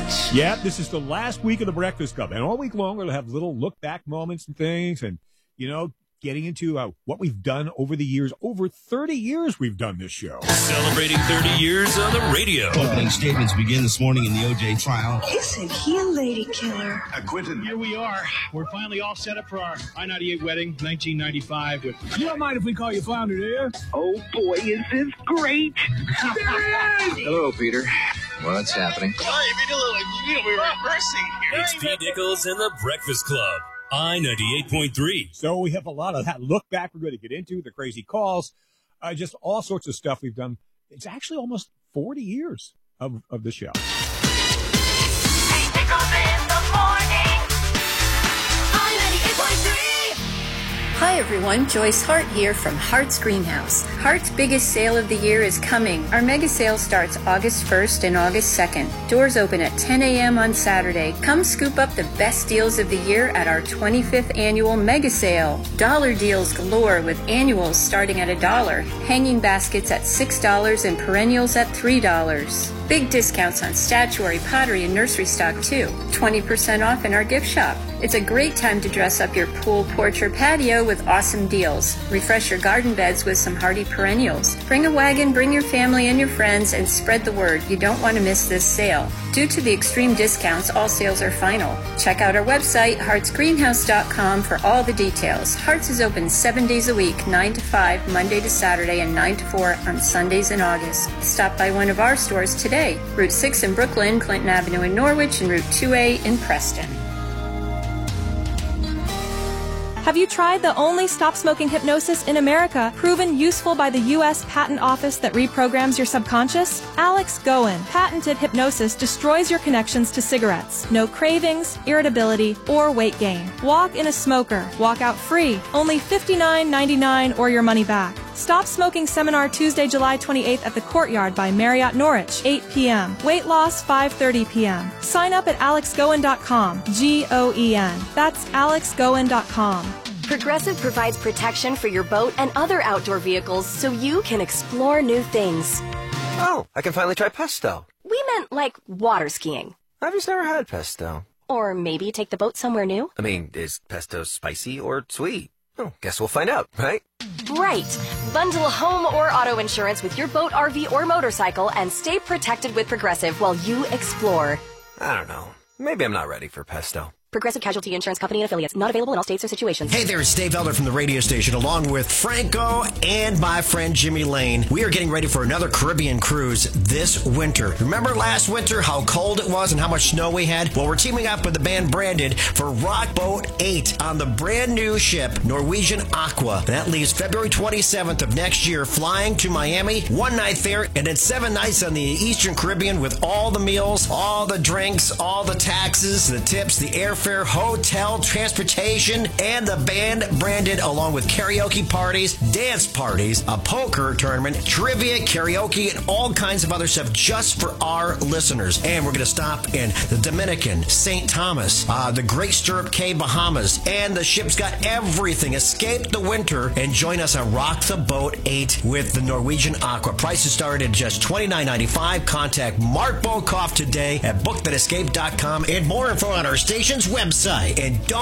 much. Yeah, this is the last week of the Breakfast Club. And all week long, we'll have little look-back moments and things and, getting into what we've done over the years. Over 30 years we've done this show. Celebrating 30 years on the radio. Opening statements begin this morning in the O.J. trial. Isn't he a lady killer? Acquitted. Here we are. We're finally all set up for our I-98 wedding, 1995. You don't mind if we call you Flounder, do you? Oh, boy, is this great. Hello, Peter. What's happening? We're rehearsing here. It's Pete Nichols and the Breakfast Club. I-98.3. So we have a lot of that look back we're going to get into, the crazy calls, just all sorts of stuff we've done. It's actually almost 40 years of the show. Pete Nichols in the morning. I-98.3. Hi everyone, Joyce Hart here from Hart's Greenhouse. Hart's biggest sale of the year is coming. Our mega sale starts August 1st and August 2nd. Doors open at 10 a.m. on Saturday. Come scoop up the best deals of the year at our 25th annual mega sale. Dollar deals galore with annuals starting at $1. Hanging baskets at $6 and perennials at $3. Big discounts on statuary, pottery, and nursery stock too. 20% off in our gift shop. It's a great time to dress up your pool, porch, or patio with awesome deals. Refresh your garden beds with some hardy perennials. Bring a wagon, bring your family and your friends, and spread the word. You don't want to miss this sale. Due to the extreme discounts, all sales are final. Check out our website, hartsgreenhouse.com, for all the details. Hart's is open 7 days a week, 9 to 5, Monday to Saturday, and 9 to 4 on Sundays in August. Stop by one of our stores today. Route 6 in Brooklyn, Clinton Avenue in Norwich, and Route 2A in Preston. Have you tried the only stop-smoking hypnosis in America, proven useful by the U.S. Patent Office that reprograms your subconscious? Alex Goen, patented hypnosis destroys your connections to cigarettes. No cravings, irritability, or weight gain. Walk in a smoker. Walk out free. Only $59.99 or your money back. Stop Smoking Seminar Tuesday, July 28th at the Courtyard by Marriott Norwich, 8 p.m. Weight loss, 5:30 p.m. Sign up at alexgoen.com, G-O-E-N. That's alexgoen.com. Progressive provides protection for your boat and other outdoor vehicles so you can explore new things. Oh, I can finally try pesto. We meant like water skiing. I've just never had pesto. Or maybe take the boat somewhere new. I mean, is pesto spicy or sweet? Oh, guess we'll find out, right? Right. Bundle home or auto insurance with your boat, RV, or motorcycle and stay protected with Progressive while you explore. I don't know. Maybe I'm not ready for pesto. Progressive Casualty Insurance Company and Affiliates. Not available in all states or situations. Hey there, it's Dave Elder from the radio station, along with Franco and my friend Jimmy Lane. We are getting ready for another Caribbean cruise this winter. Remember last winter how cold it was and how much snow we had? Well, we're teaming up with the band Branded for Rock Boat 8 on the brand new ship, Norwegian Aqua. That leaves February 27th of next year, flying to Miami, 1 night there, and then 7 nights on the Eastern Caribbean with all the meals, all the drinks, all the taxes, the tips, the airfare, hotel, transportation, and the band Branded, along with karaoke parties, dance parties, a poker tournament, trivia, karaoke, and all kinds of other stuff just for our listeners. And we're going to stop in the Dominican, St. Thomas, the Great Stirrup Cay, Bahamas, and the ship's got everything. Escape the winter and join us on Rock the Boat 8 with the Norwegian Aqua. Prices start at just $29.95. Contact Mark Bokoff today at bookthanescape.com and more info on our station's website. And don't